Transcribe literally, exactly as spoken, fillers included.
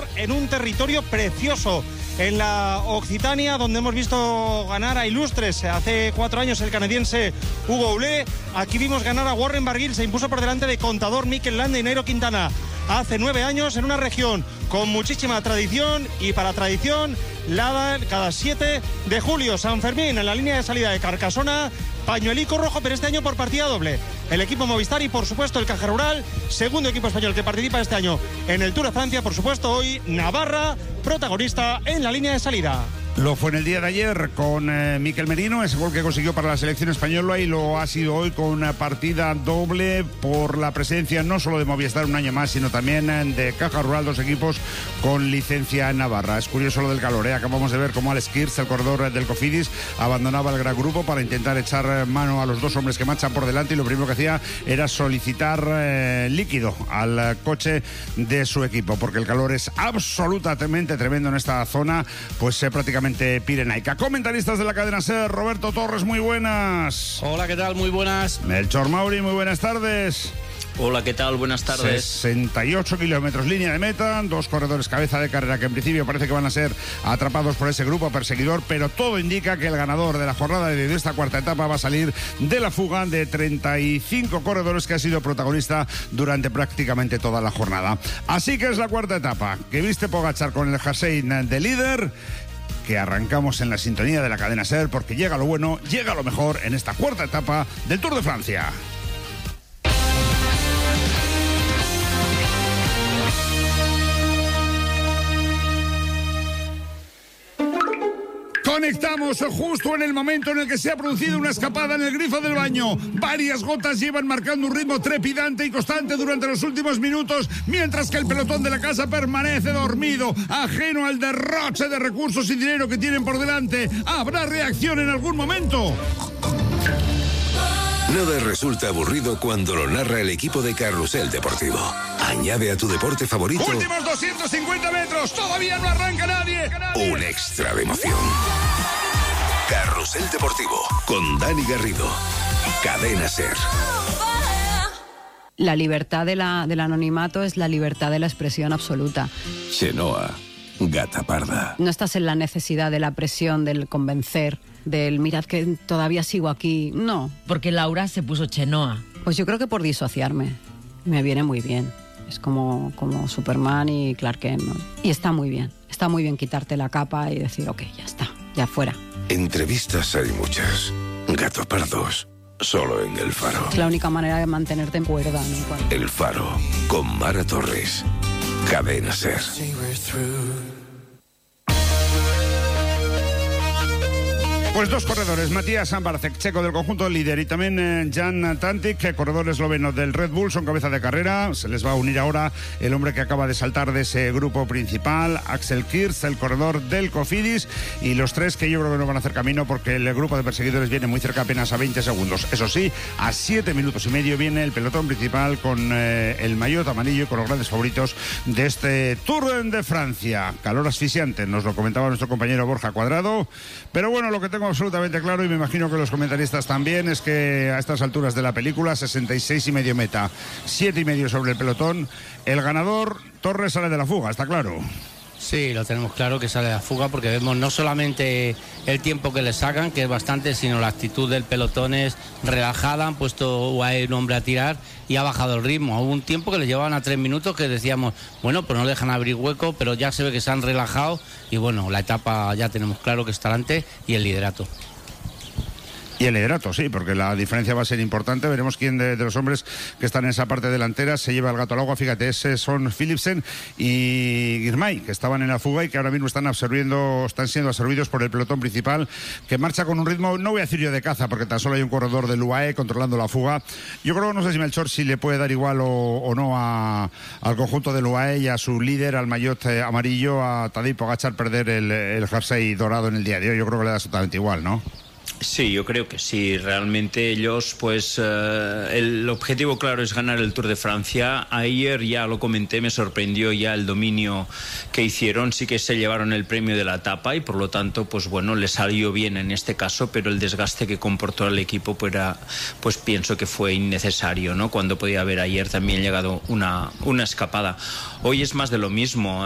ganador en un territorio precioso, en la Occitania, donde hemos visto ganar a ilustres. Hace cuatro años el canadiense Hugo Houlé. Aquí vimos ganar a Warren Barguil, se impuso por delante de Contador, Mikel Landa y Nairo Quintana. Hace nueve años en una región con muchísima tradición, y para tradición, Lada cada siete de julio, San Fermín, en la línea de salida de Carcasona, pañuelico rojo, pero este año por partida doble. El equipo Movistar y, por supuesto, el Caja Rural, segundo equipo español que participa este año en el Tour de Francia. Por supuesto, hoy Navarra, protagonista en la línea de salida. Lo fue en el día de ayer con eh, Mikel Merino, ese gol que consiguió para la selección española, y lo ha sido hoy con una partida doble por la presencia no solo de Movistar un año más, sino también eh, de Caja Rural, dos equipos con licencia en Navarra. Es curioso lo del calor, ¿eh? Acabamos de ver cómo Alex Kirch, el corredor del Cofidis, abandonaba el gran grupo para intentar echar mano a los dos hombres que marchan por delante, y lo primero que hacía era solicitar eh, líquido al coche de su equipo, porque el calor es absolutamente tremendo en esta zona, pues eh, prácticamente pirenaica. Comentaristas de la cadena SER, Roberto Torres, muy buenas. Hola, ¿qué tal? Muy buenas. Melchor Mauri, muy buenas tardes. Hola, ¿qué tal? Buenas tardes. sesenta y ocho kilómetros, línea de meta, dos corredores cabeza de carrera que en principio parece que van a ser atrapados por ese grupo perseguidor, pero todo indica que el ganador de la jornada de esta cuarta etapa va a salir de la fuga de treinta y cinco corredores que ha sido protagonista durante prácticamente toda la jornada. Así que es la cuarta etapa, que viste Pogačar con el jersey de líder, que arrancamos en la sintonía de la cadena SER, porque llega lo bueno, llega lo mejor en esta cuarta etapa del Tour de Francia. Conectamos justo en el momento en el que se ha producido una escapada en el grifo del baño. Varias gotas llevan marcando un ritmo trepidante y constante durante los últimos minutos, mientras que el pelotón de la casa permanece dormido, ajeno al derroche de recursos y dinero que tienen por delante. ¿Habrá reacción en algún momento? Nada resulta aburrido cuando lo narra el equipo de Carrusel Deportivo. Añade a tu deporte favorito Últimos doscientos cincuenta metros, todavía no arranca nadie. un extra de emoción. Carrusel Deportivo con Dani Garrido. Cadena SER. La libertad de la, del anonimato es la libertad de la expresión absoluta. Chenoa, gata parda. No estás en la necesidad de la presión, del convencer, del mirad que todavía sigo aquí. No. Porque Laura se puso Chenoa. Pues yo creo que por disociarme. Me viene muy bien. Es como, como Superman y Clark Kent, ¿no? Y está muy bien. Está muy bien quitarte la capa y decir, ok, ya está, ya fuera. Entrevistas hay muchas. Gato pardos, solo en El Faro. Es la única manera de mantenerte en cuerda, ¿no? Cuando... El Faro, con Mara Torres. Cadena SER. Pues dos corredores, Matías Sambarcek, checo del conjunto líder, y también eh, Jan Tantic, corredor esloveno del Red Bull, son cabeza de carrera. Se les va a unir ahora el hombre que acaba de saltar de ese grupo principal, Axel Kirch, el corredor del Cofidis, y los tres que yo creo que no van a hacer camino, porque el grupo de perseguidores viene muy cerca, apenas a veinte segundos. Eso sí, a siete minutos y medio viene el pelotón principal con eh, el maillot amarillo y con los grandes favoritos de este Tour de Francia. Calor asfixiante, nos lo comentaba nuestro compañero Borja Cuadrado, pero bueno, lo que tengo absolutamente claro, y me imagino que los comentaristas también, es que a estas alturas de la película, sesenta y seis y medio meta, siete y medio sobre el pelotón, el ganador Torres sale de la fuga, está claro. Sí, lo tenemos claro que sale de la fuga, porque vemos no solamente el tiempo que le sacan, que es bastante, sino la actitud del pelotón es relajada. Han puesto U A E un hombre a tirar y ha bajado el ritmo. Hubo un tiempo que le llevaban a tres minutos que decíamos, bueno, pues no dejan abrir hueco, pero ya se ve que se han relajado y bueno, la etapa ya tenemos claro que está delante y el liderato. Y el liderato, sí, porque la diferencia va a ser importante. Veremos quién de, de los hombres que están en esa parte delantera se lleva el gato al agua. Fíjate, ese son Philipsen y Girmay, que estaban en la fuga y que ahora mismo están absorbiendo, están siendo absorbidos por el pelotón principal, que marcha con un ritmo, no voy a decir yo de caza, porque tan solo hay un corredor del U A E controlando la fuga. Yo creo, no sé si Melchor, si le puede dar igual o, o no a, al conjunto del U A E y a su líder, al maillot eh, amarillo, a Tadej Pogačar, perder el, el jersey dorado en el día de hoy. Yo creo que le da absolutamente igual, ¿no? Sí, yo creo que sí. Realmente ellos, pues eh, el objetivo claro es ganar el Tour de Francia. Ayer ya lo comenté, me sorprendió ya el dominio que hicieron. Sí que se llevaron el premio de la etapa y por lo tanto, pues bueno, les salió bien en este caso, pero el desgaste que comportó el equipo pues, era, pues pienso que fue innecesario, ¿no? Cuando podía haber ayer también llegado una, una escapada. Hoy es más de lo mismo.